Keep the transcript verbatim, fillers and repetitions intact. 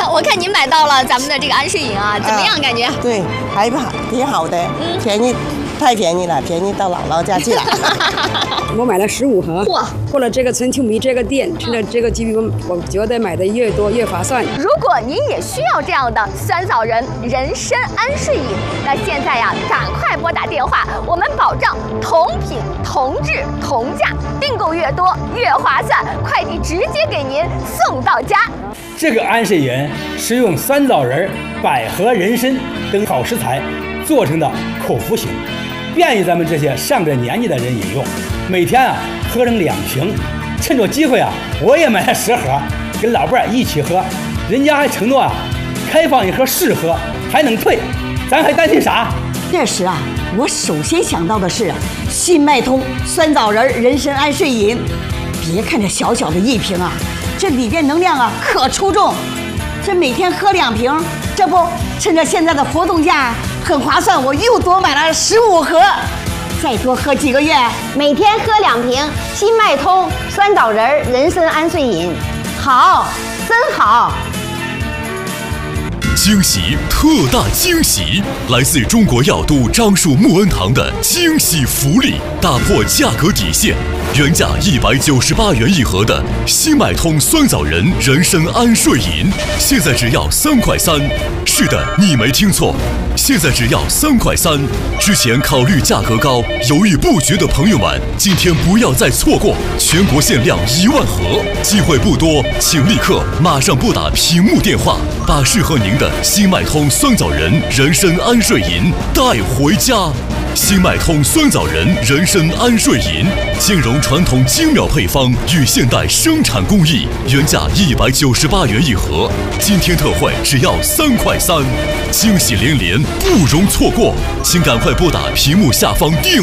我看您买到了咱们的这个安睡饮啊，怎么样？感觉？ 对，还好，挺好的，嗯、便宜，太便宜了，便宜到姥姥家去了。 我买了十五盒，哇！过了这个春秋米这个店，吃了这个鸡饼，我觉得买的越多越划算。 如果您也需要这样的酸枣仁人参安睡饮，那现在呀，赶快拨打电话，我们保障同品同质同价，订购越多越划算，快递直接给您送到家。 这个安睡饮是用酸枣仁、百合、人参等好食材做成的口服型，便于咱们这些上了年纪的人饮用。每天啊喝上两瓶，趁着机会啊，我也买了十盒，跟老伴儿一起喝。人家还承诺啊，开放一盒试喝，还能退，咱还担心啥？ 这时啊，我首先想到的是新脉通酸枣仁人参安睡饮。别看这小小的一瓶啊，这里边能量啊可出众。这每天喝两瓶，这不趁着现在的活动价很划算，我又多买了十五盒。再多喝几个月， 每天喝两瓶新脉通酸枣仁人参安睡饮，好，真好！ 惊喜，特大惊喜！来自中国药都樟树木恩堂的惊喜福利，打破价格底线，原价一百九十八元一盒的新脉通酸枣仁人参安睡饮，现在只要三块三。是的，你没听错，现在只要三块三。之前考虑价格高，犹豫不决的朋友们，今天不要再错过，全国限量一万盒，机会不多，请立刻马上拨打屏幕电话，把适合您的新脉通酸枣仁人参安睡饮带回家。新脉通酸枣仁人参安睡饮，兼容传统精妙配方与现代生产工艺，原价一百九十八元一盒，今天特惠只要三块三，惊喜连连，不容错过，请赶快拨打屏幕下方订